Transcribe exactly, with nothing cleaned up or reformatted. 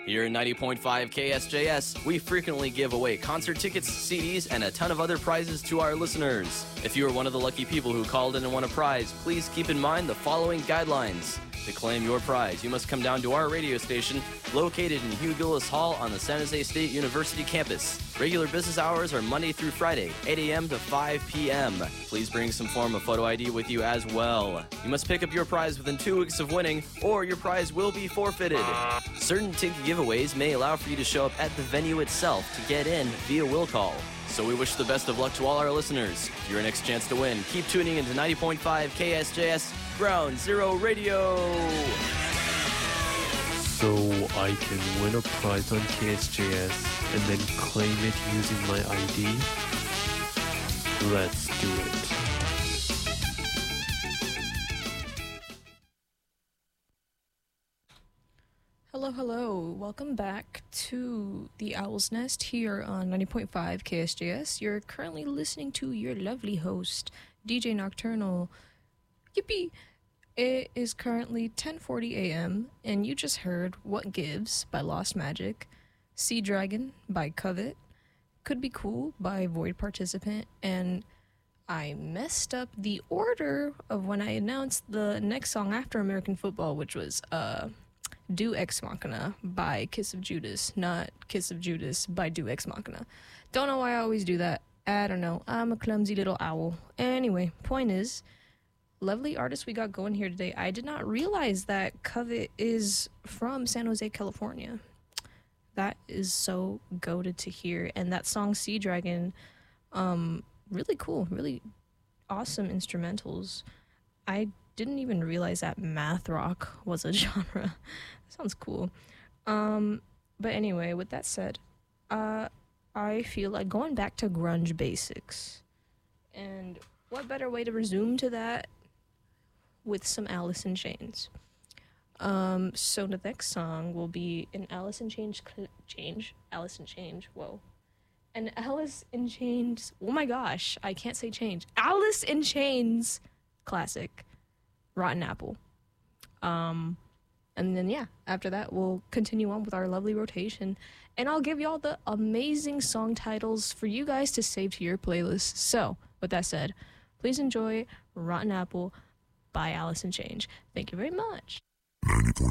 Here at ninety point five K S J S, we frequently give away concert tickets, C Ds, and a ton of other prizes to our listeners. If you are one of the lucky people who called in and won a prize, please keep in mind the following guidelines. To claim your prize, you must come down to our radio station located in Hugh Gillis Hall on the San Jose State University campus. Regular business hours are Monday through Friday, eight a.m. to five p.m. Please bring some form of photo I D with you as well. You must pick up your prize within two weeks of winning, or your prize will be forfeited. Certain ticket giveaways may allow for you to show up at the venue itself to get in via will call. So we wish the best of luck to all our listeners. For your next chance to win, keep tuning into ninety point five K S J S Ground Zero Radio. So I can win a prize on K S J S and then claim it using my I D? Let's do it. Hello, hello. Welcome back to the Owl's Nest here on ninety point five K S J S. You're currently listening to your lovely host, D J Nocturnal. Yippee! It is currently ten forty a.m. and you just heard What Gives by Lost Magic, Sea Dragon by Covet, Could Be Cool by Void Participant, and I messed up the order of when I announced the next song after American Football, which was uh, Do Ex Machina by Kiss of Judas, not Kiss of Judas by Do Ex Machina. Don't know why I always do that. I don't know. I'm a clumsy little owl. Anyway, point is, lovely artist we got going here today. I did not realize that Covet is from San Jose, California. That is so goated to hear. And that song, Sea Dragon, um, really cool, really awesome instrumentals. I didn't even realize that math rock was a genre. Sounds cool. Um, but anyway, with that said, uh, I feel like going back to grunge basics. And what better way to resume to that with some Alice in Chains. Um, so the next song will be an Alice in Chains cl- change. Alice in Chains. Whoa. An Alice in Chains. Oh my gosh, I can't say change. Alice in Chains classic, Rotten Apple. Um, and then yeah, after that we'll continue on with our lovely rotation, and I'll give y'all the amazing song titles for you guys to save to your playlist. So with that said, please enjoy Rotten Apple by Alice in Chains. Thank you very much. ninety point